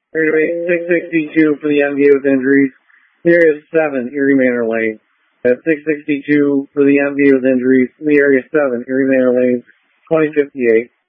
Area 662 for the MVA with injuries. Area 7, Erie Manor Lane. At 662 for the MVA with injuries. The Area 7, Erie Manor Lane, 2058.